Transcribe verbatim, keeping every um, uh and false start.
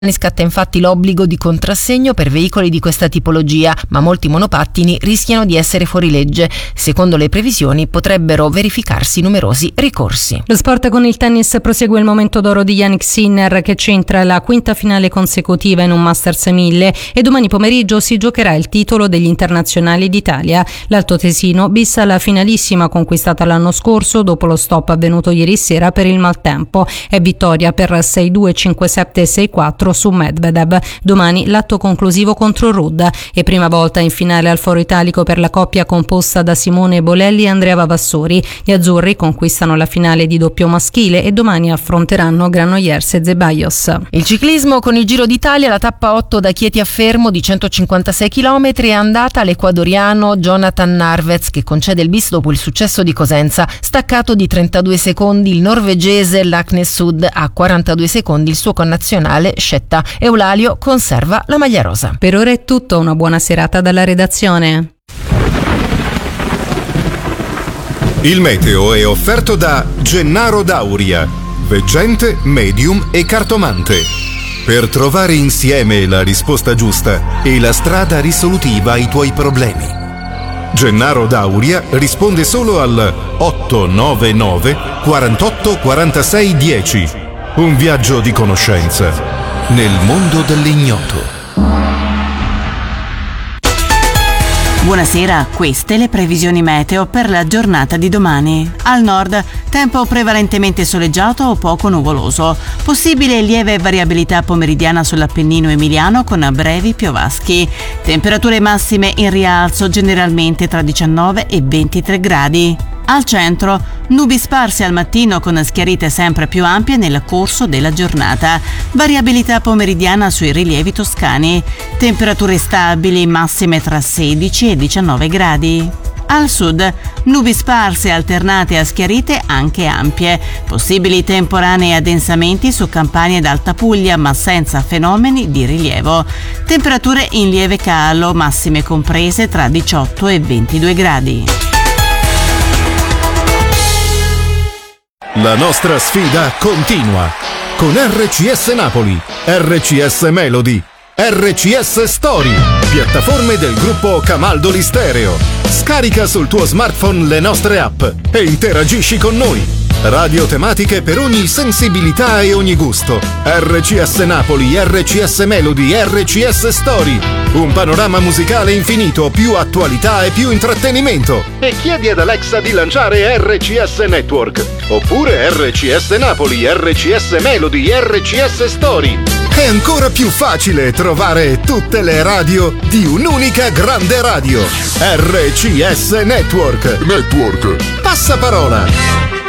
Scatta infatti l'obbligo di contrassegno per veicoli di questa tipologia, ma molti monopattini rischiano di essere fuori legge. Secondo le previsioni potrebbero verificarsi numerosi ricorsi. Lo sport con il tennis prosegue il momento d'oro di Jannik Sinner, che centra la quinta finale consecutiva in un Masters mille, e domani pomeriggio si giocherà il titolo degli internazionali d'Italia. L'altoatesino bissa la finalissima conquistata l'anno scorso dopo lo stop avvenuto ieri sera per il maltempo. È vittoria per sei due, cinque sette e sei quattro su Medvedev. Domani l'atto conclusivo contro Rudd, e prima volta in finale al Foro Italico per la coppia composta da Simone Bolelli e Andrea Vavassori. Gli azzurri conquistano la finale di doppio maschile e domani affronteranno Granollers e Zeballos. Il ciclismo con il Giro d'Italia, la tappa otto da Chieti a Fermo di centocinquantasei chilometri è andata all'ecuadoriano Jonathan Narvez, che concede il bis dopo il successo di Cosenza. Staccato di trentadue secondi il norvegese Lakne Sud, a quarantadue secondi il suo connazionale Shet. Eulalio conserva la maglia rosa. Per ora è tutto, una buona serata dalla redazione. Il meteo è offerto da Gennaro Dauria, veggente, medium e cartomante. Per trovare insieme la risposta giusta e la strada risolutiva ai tuoi problemi. Gennaro Dauria risponde solo al otto nove nove quarantotto quarantasei dieci. Un viaggio di conoscenza nel mondo dell'ignoto. Buonasera, queste le previsioni meteo per la giornata di domani. Al nord, tempo prevalentemente soleggiato o poco nuvoloso. Possibile lieve variabilità pomeridiana sull'Appennino emiliano con brevi piovaschi. Temperature massime in rialzo generalmente tra diciannove e ventitré gradi. Al centro, nubi sparse al mattino con schiarite sempre più ampie nel corso della giornata. Variabilità pomeridiana sui rilievi toscani. Temperature stabili, massime tra sedici e diciannove gradi. Al sud, nubi sparse alternate a schiarite anche ampie. Possibili temporanei addensamenti su Campania ed Alta Puglia, ma senza fenomeni di rilievo. Temperature in lieve calo, massime comprese tra diciotto e ventidue gradi. La nostra sfida continua con R C S Napoli, R C S Melody, R C S Story, piattaforme del gruppo Camaldoli Stereo. Scarica sul tuo smartphone le nostre app e interagisci con noi. Radio tematiche per ogni sensibilità e ogni gusto. R C S Napoli, R C S Melody, R C S Story. Un panorama musicale infinito, più attualità e più intrattenimento. E chiedi ad Alexa di lanciare R C S Network. Oppure R C S Napoli, R C S Melody, R C S Story. È ancora più facile trovare tutte le radio di un'unica grande radio. R C S Network. Network. Passaparola.